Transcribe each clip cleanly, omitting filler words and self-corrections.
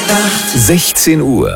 16 Uhr.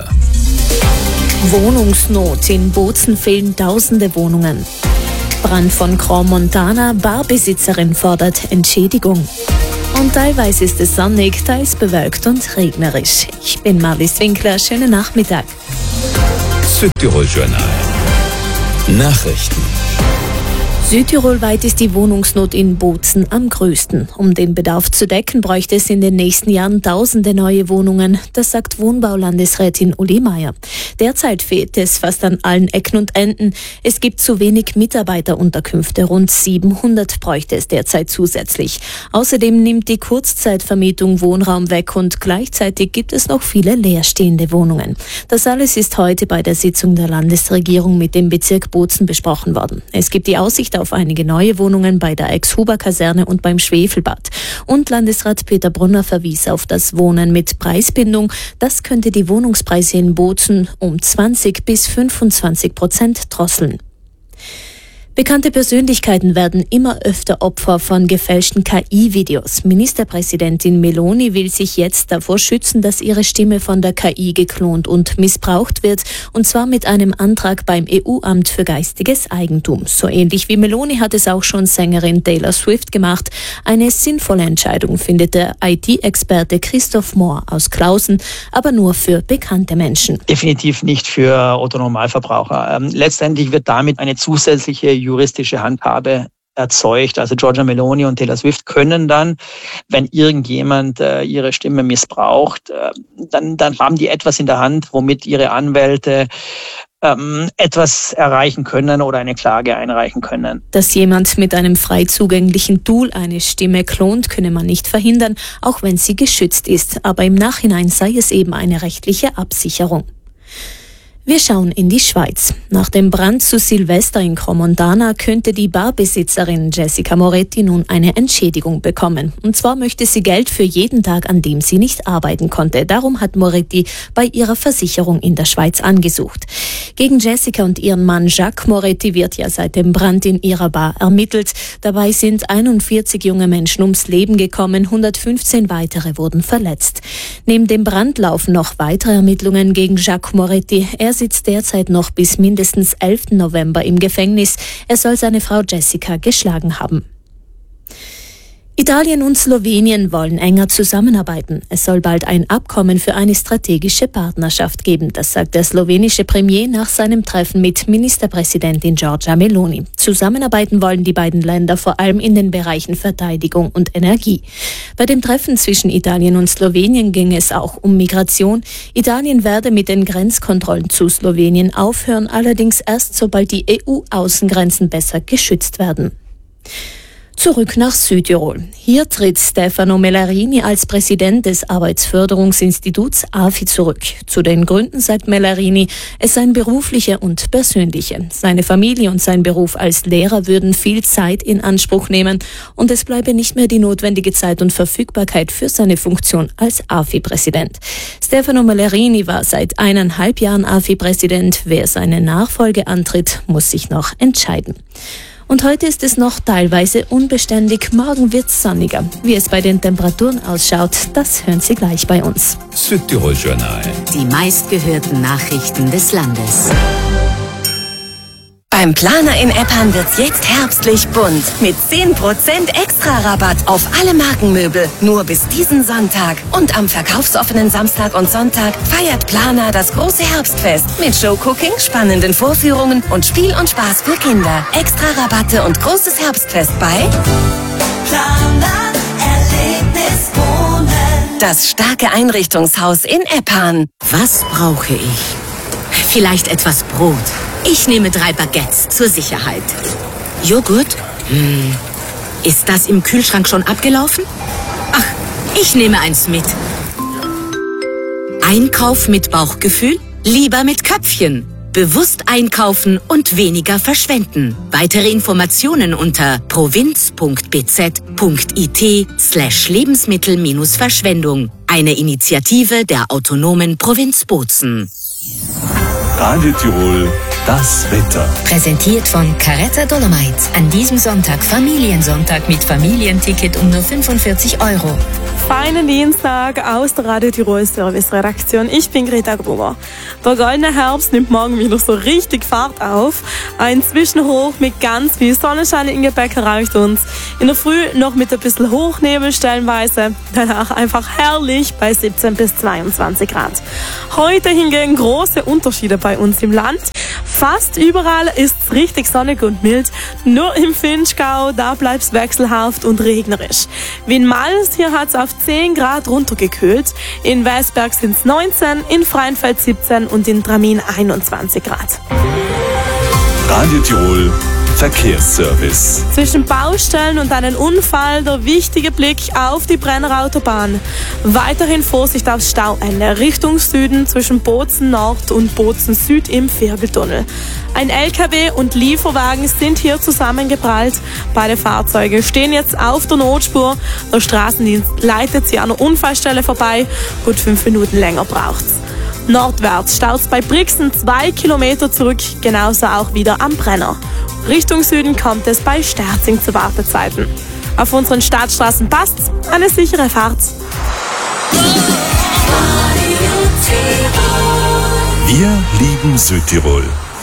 Wohnungsnot. In Bozen fehlen tausende Wohnungen. Brand von Crans-Montana. Barbesitzerin fordert Entschädigung. Und teilweise ist es sonnig, teils bewölkt und regnerisch. Ich bin Marlies Winkler. Schönen Nachmittag. Südtirol-Journal. Nachrichten. Südtirolweit ist die Wohnungsnot in Bozen am größten. Um den Bedarf zu decken, bräuchte es in den nächsten Jahren tausende neue Wohnungen. Das sagt Wohnbaulandesrätin Uli Meier. Derzeit fehlt es fast an allen Ecken und Enden. Es gibt zu wenig Mitarbeiterunterkünfte. Rund 700 bräuchte es derzeit zusätzlich. Außerdem nimmt die Kurzzeitvermietung Wohnraum weg und gleichzeitig gibt es noch viele leerstehende Wohnungen. Das alles ist heute bei der Sitzung der Landesregierung mit dem Bezirk Bozen besprochen worden. Es gibt die Aussicht auf einige neue Wohnungen bei der Ex-Huber-Kaserne und beim Schwefelbad. Und Landesrat Peter Brunner verwies auf das Wohnen mit Preisbindung. Das könnte die Wohnungspreise in Bozen um 20 bis 25% drosseln. Bekannte Persönlichkeiten werden immer öfter Opfer von gefälschten KI-Videos. Ministerpräsidentin Meloni will sich jetzt davor schützen, dass ihre Stimme von der KI geklont und missbraucht wird, und zwar mit einem Antrag beim EU-Amt für geistiges Eigentum. So ähnlich wie Meloni hat es auch schon Sängerin Taylor Swift gemacht. Eine sinnvolle Entscheidung findet der IT-Experte Christoph Mohr aus Klausen, aber nur für bekannte Menschen. Definitiv nicht für Otto-Normalverbraucher. Letztendlich wird damit eine zusätzliche juristische Handhabe erzeugt. Also Giorgia Meloni und Taylor Swift können dann, wenn irgendjemand ihre Stimme missbraucht, dann haben die etwas in der Hand, womit ihre Anwälte etwas erreichen können oder eine Klage einreichen können. Dass jemand mit einem frei zugänglichen Tool eine Stimme klont, könne man nicht verhindern, auch wenn sie geschützt ist. Aber im Nachhinein sei es eben eine rechtliche Absicherung. Wir schauen in die Schweiz. Nach dem Brand zu Silvester in Crans-Montana könnte die Barbesitzerin Jessica Moretti nun eine Entschädigung bekommen. Und zwar möchte sie Geld für jeden Tag, an dem sie nicht arbeiten konnte. Darum hat Moretti bei ihrer Versicherung in der Schweiz angesucht. Gegen Jessica und ihren Mann Jacques Moretti wird ja seit dem Brand in ihrer Bar ermittelt. Dabei sind 41 junge Menschen ums Leben gekommen, 115 weitere wurden verletzt. Neben dem Brand laufen noch weitere Ermittlungen gegen Jacques Moretti. Er sitzt derzeit noch bis mindestens 11. November im Gefängnis. Er soll seine Frau Jessica geschlagen haben. Italien und Slowenien wollen enger zusammenarbeiten. Es soll bald ein Abkommen für eine strategische Partnerschaft geben. Das sagt der slowenische Premier nach seinem Treffen mit Ministerpräsidentin Giorgia Meloni. Zusammenarbeiten wollen die beiden Länder vor allem in den Bereichen Verteidigung und Energie. Bei dem Treffen zwischen Italien und Slowenien ging es auch um Migration. Italien werde mit den Grenzkontrollen zu Slowenien aufhören, allerdings erst sobald die EU-Außengrenzen besser geschützt werden. Zurück nach Südtirol. Hier tritt Stefano Mellarini als Präsident des Arbeitsförderungsinstituts AFI zurück. Zu den Gründen sagt Mellarini, es seien berufliche und persönliche. Seine Familie und sein Beruf als Lehrer würden viel Zeit in Anspruch nehmen und es bleibe nicht mehr die notwendige Zeit und Verfügbarkeit für seine Funktion als AFI-Präsident. Stefano Mellarini war seit 1,5 Jahren AFI-Präsident. Wer seine Nachfolge antritt, muss sich noch entscheiden. Und heute ist es noch teilweise unbeständig, morgen wird's sonniger. Wie es bei den Temperaturen ausschaut, das hören Sie gleich bei uns. Südtirol-Journal. Die meistgehörten Nachrichten des Landes. Beim Planer in Eppan wird's jetzt herbstlich bunt. Mit 10% extra Rabatt auf alle Markenmöbel. Nur bis diesen Sonntag. Und am verkaufsoffenen Samstag und Sonntag feiert Planer das große Herbstfest. Mit Showcooking, spannenden Vorführungen und Spiel und Spaß für Kinder. Extra Rabatte und großes Herbstfest bei Planer Erlebnis Wohnen. Das starke Einrichtungshaus in Eppan. Was brauche ich? Vielleicht etwas Brot. Ich nehme 3 Baguettes zur Sicherheit. Joghurt? Ist das im Kühlschrank schon abgelaufen? Ach, ich nehme eins mit. Einkauf mit Bauchgefühl? Lieber mit Köpfchen. Bewusst einkaufen und weniger verschwenden. Weitere Informationen unter provinz.bz.it/Lebensmittel-Verschwendung. Eine Initiative der autonomen Provinz Bozen. Radio Tirol Das Wetter. Präsentiert von Caretta Dolomite. An diesem Sonntag Familiensonntag mit Familienticket um nur 45 €. Feinen Dienstag aus der Radio Tirol Service Redaktion. Ich bin Greta Gruber. Der goldene Herbst nimmt morgen wieder so richtig Fahrt auf. Ein Zwischenhoch mit ganz viel Sonnenschein in Gepäck erreicht uns. In der Früh noch mit ein bisschen Hochnebel stellenweise. Danach einfach herrlich bei 17 bis 22 Grad. Heute hingegen große Unterschiede bei uns im Land. Fast überall ist es richtig sonnig und mild. Nur im Vinschgau, da bleibt es wechselhaft und regnerisch. Wie in Mals, hier hat es auf 10 Grad runtergekühlt. In Westberg sind es 19, in Freienfeld 17 und in Dramin 21 Grad. Radio Tirol Verkehrsservice. Zwischen Baustellen und einem Unfall der wichtige Blick auf die Brenner Autobahn. Weiterhin Vorsicht aufs Stauende Richtung Süden zwischen Bozen Nord und Bozen Süd im Vierteltunnel. Ein LKW und Lieferwagen sind hier zusammengeprallt. Beide Fahrzeuge stehen jetzt auf der Notspur. Der Straßendienst leitet sie an der Unfallstelle vorbei. Gut 5 Minuten länger braucht's. Nordwärts staut's bei Brixen 2 Kilometer zurück, genauso auch wieder am Brenner. Richtung Süden kommt es bei Sterzing zu Wartezeiten. Auf unseren Stadtstraßen passt's, eine sichere Fahrt. Wir lieben Südtirol.